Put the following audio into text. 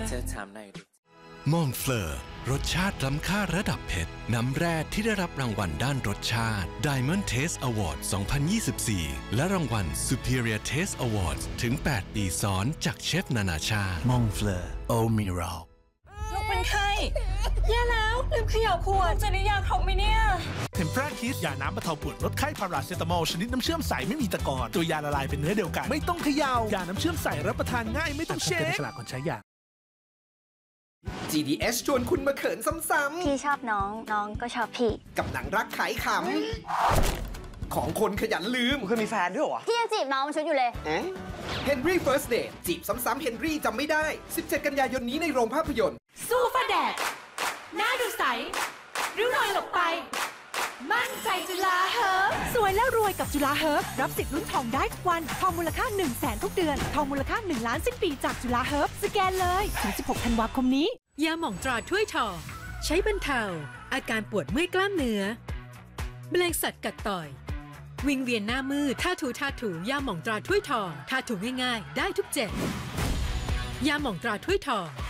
เธอทำได้ดิมองเฟลอร์รสชาติล้ำค่าระดับเพชรน้ำแร่ที่ได้รับรางวัลด้านรสชาติ Diamond Taste Award 2024 และรางวัล Superior Taste Awards ถึง 8 ปีซ้อนจากเชฟนานาชาติมองเฟลอร์โอมิรัลลูกเป็นไข้แย่แล้วลืมเขย่าขวดจะได้ยาครบไหมเนี่ยเทมเพราคิสยาน้ำบรรเทาปวดลดไข้พาราเซตามอลชนิดน้ำเชื่อมใสไม่มีตะกอนตัวยาละลายเป็นเนื้อเดียวกันไม่ต้องเขย่ายาน้ำเชื่อมใสรับประทานง่ายไม่ต้องเช็คฉลากคนใช้ยา GDS ชวนคุณมาเขินซ้ำๆพี่ชอบน้องน้องก็ชอบพี่กับหนังรักขายขำของคนขยันลืมเคยมีแฟนด้วยเหรอพี่ยังจีบน้องชุดอยู่เลย Henry First Date จีบซ้ำๆเฮนรี่จำไม่ได้17 กันยายนนี้ในโรงภาพยนตร์สู้ฟ้าแดดหน้าดูใสริ้วรอยหลบไปมั่นใจจุฬาเฮิร์บสวยแล้วรวยกับจุฬาเฮิร์บรับสิทธิ์ลุ้นทองได้ทุกวันทองมูลค่า 100,000 ทุกเดือนทองมูลค่า1 ล้านสิ้นปีจากจุฬาเฮิร์บสแกนเลยถึง16 ธันวาคมนี้ยาหม่องตราถ้วยทองใช้บรรเทาอาการปวดเมื่อยกล้ามเนื้อแมลงสัตว์กัดต่อยวิงเวียนหน้ามืดท่าถูยาหม่องตราถ้วยทองท่าถูง่ายๆได้ทุกเจ็บยาหม่องตราถ้วยทอง